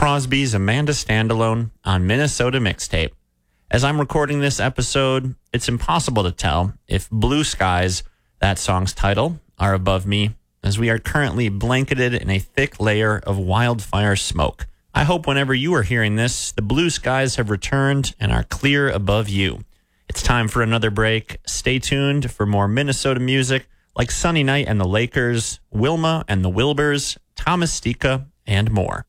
Crosby's Amanda Standalone on Minnesota Mixtape. As I'm recording this episode, it's impossible to tell if blue skies, that song's title, are above me, as we are currently blanketed in a thick layer of wildfire smoke. I hope whenever you are hearing this, the blue skies have returned and are clear above you. It's time for another break. Stay tuned for more Minnesota music like Sunny Night and the Lakers, Wilma and the Wilburs, Thomas Stika, and more.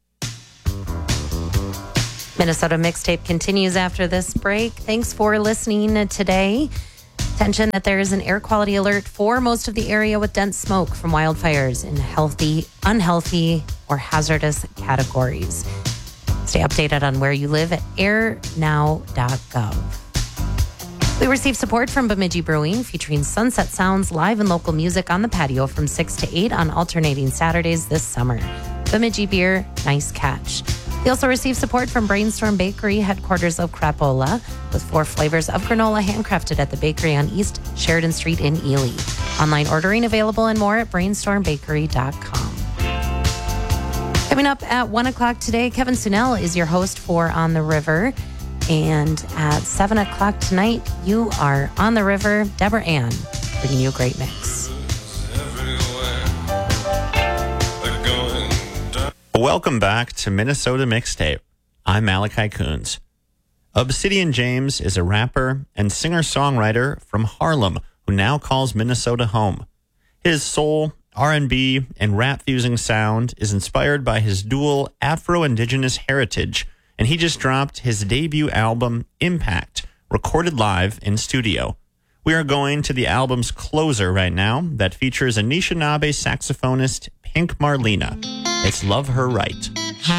Minnesota Mixtape continues after this break. Thanks for listening today. Attention that there is an air quality alert for most of the area with dense smoke from wildfires in healthy, unhealthy, or hazardous categories. Stay updated on where you live at airnow.gov. We receive support from Bemidji Brewing, featuring Sunset Sounds live and local music on the patio from 6 to 8 on alternating Saturdays this summer. Bemidji Beer, nice catch. We also receive support from Brainstorm Bakery, headquarters of Crapola, with 4 flavors of granola handcrafted at the bakery on East Sheridan Street in Ely. Online ordering available and more at brainstormbakery.com. Coming up at 1 o'clock today, Kevin Sunel is your host for On the River. And at 7 o'clock tonight, you are On the River, Deborah Ann, bringing you a great mix. Welcome back to Minnesota Mixtape. I'm Malachi Coons. Obsidian James is a rapper and singer-songwriter from Harlem who now calls Minnesota home. His soul, R&B, and rap-fusing sound is inspired by his dual Afro-Indigenous heritage, and he just dropped his debut album, Impact, recorded live in studio. We are going to the album's closer right now that features Anishinaabe saxophonist Pink Marlena. It's Love Her Right.